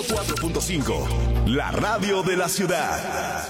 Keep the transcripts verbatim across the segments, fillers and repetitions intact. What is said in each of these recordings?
cuatro punto cinco, la radio de la ciudad.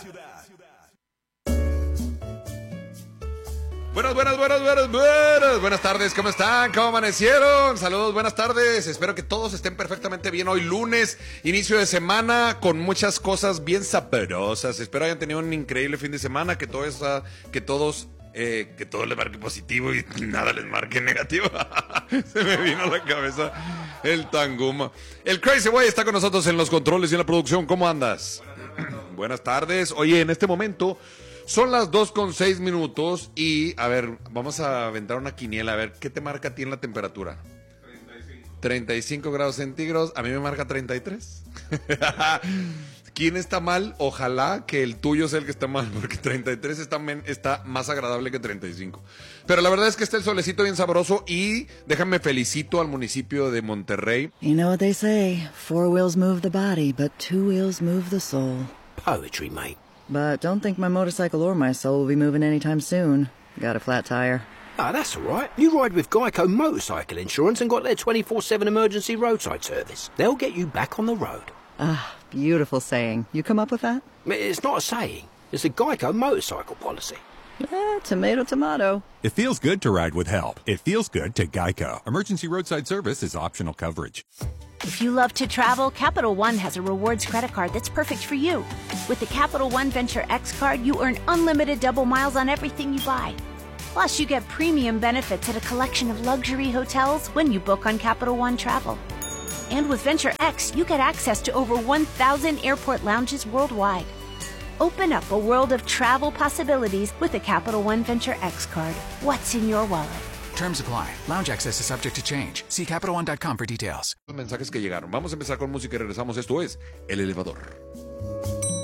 Buenas, buenas, buenas, buenas, buenas, buenas tardes, ¿cómo están? ¿Cómo amanecieron? Saludos, buenas tardes, espero que todos estén perfectamente bien hoy lunes, inicio de semana con muchas cosas bien sabrosas, espero hayan tenido un increíble fin de semana, que todo esa, que todos, eh, que todo les marque positivo y nada les marque negativo. Se me vino a la cabeza el Tanguma. El Crazy Way está con nosotros en los controles y en la producción, ¿cómo andas? Buenas tardes, oye, en este momento... Son las dos con seis minutos y, a ver, vamos a aventar una quiniela. A ver, ¿qué te marca a ti en la temperatura? treinta y cinco. treinta y cinco grados centígrados. A mí me marca treinta y tres. ¿Quién está mal? Ojalá que el tuyo sea el que está mal, porque treinta y tres está, men- está más agradable que treinta y cinco. Pero la verdad es que está el solecito bien sabroso y déjame felicito al municipio de Monterrey. You know what they say, four wheels move the body, but two wheels move the soul. Poetry, mate. But don't think my motorcycle or my soul will be moving anytime soon. Got a flat tire. Ah, that's all right. You ride with Geico Motorcycle Insurance and got their twenty-four seven emergency roadside service. They'll get you back on the road. Ah, beautiful saying. You come up with that? It's not a saying. It's a Geico motorcycle policy. Eh, tomato, tomato. It feels good to ride with help. It feels good to Geico. Emergency roadside service is optional coverage. If you love to travel, Capital One has a rewards credit card that's perfect for you. With the Capital One Venture X card, you earn unlimited double miles on everything you buy. Plus, you get premium benefits at a collection of luxury hotels when you book on Capital One Travel. And with Venture X, you get access to over one thousand airport lounges worldwide. Open up a world of travel possibilities with the Capital One Venture X card. What's in your wallet? Terms apply. Lounge access is subject to change. See Capital One dot com for details. Los mensajes que llegaron. Vamos a empezar con música y regresamos. Esto es El Elevador.